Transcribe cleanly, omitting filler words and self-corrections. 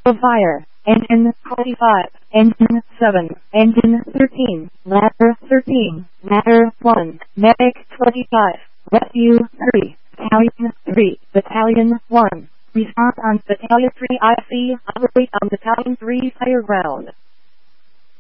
of fire. Engine 25, Engine 7, Engine 13, Ladder 13, Ladder 1, Medic 25, Rescue 3, Battalion 3, Battalion 1. Response on Battalion 3 IC, operate on Battalion 3 fire ground.